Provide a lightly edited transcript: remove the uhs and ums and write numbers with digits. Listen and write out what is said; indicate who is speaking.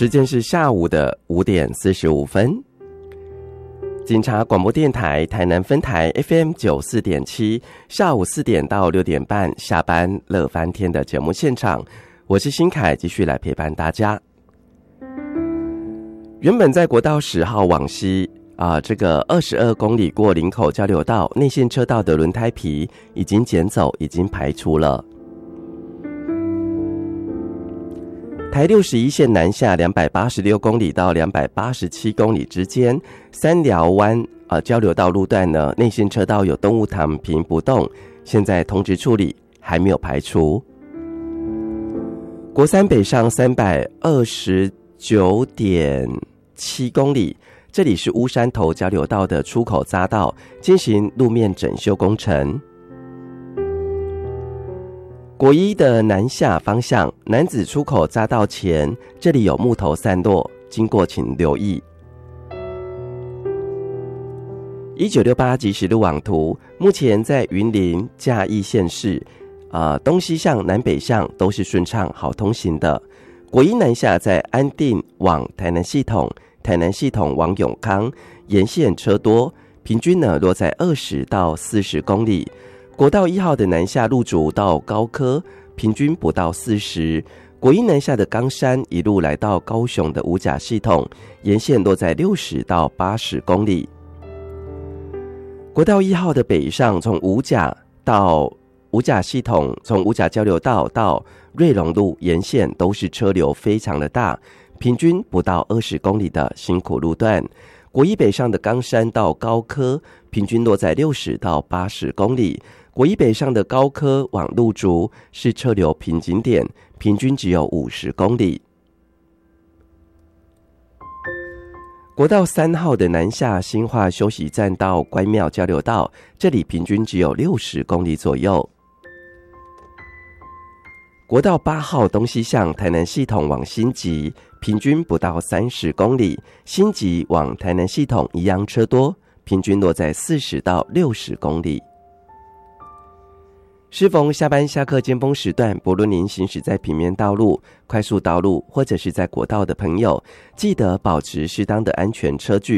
Speaker 1: 时间是下午的5点45分。警察广播电台台南分台 FM94.7，下午4点到6点半下班乐翻天的节目现场，我是新凯，继续来陪伴大家。原本在国道10号往西这个22公里过林口交流道内线车道的轮胎皮已经捡走，已经排除了。台61线南下286公里到287公里之间，三寮湾交流道路段呢，内线车道有动物躺平不动，现在通知处理，还没有排除。国三北上329.7公里，这里是乌山头交流道的出口匝道，进行路面整修工程。国一的南下方向，南子出口匝道前，这里有木头散落，经过请留意。1968即时路网图，目前在云林嘉义县市，东西向、南北向都是顺畅好通行的。国一南下在安定往台南系统，台南系统往永康，沿线车多，平均呢落在20到40公里。国道1号的南下路竹到高科，平均不到40。国一南下的冈山一路来到高雄的五甲系统，沿线落在60到80公里。国道1号的北上，从五甲到五甲系统，从五甲交流道到瑞隆路沿线都是车流非常的大，平均不到20公里的辛苦路段。国一北上的冈山到高科，平均落在60到80公里。国一北上的高科往路竹是车流瓶颈点，平均只有50公里。国道3号的南下新化休息站到关庙交流道，这里平均只有60公里左右。国道8号东西向台南系统往新集，平均不到30公里。新集往台南系统一样车多，平均落在40到60公里。适逢下班下课尖峰时段，不论您行驶在平面道路、快速道路或者是在国道的朋友，记得保持适当的安全车距，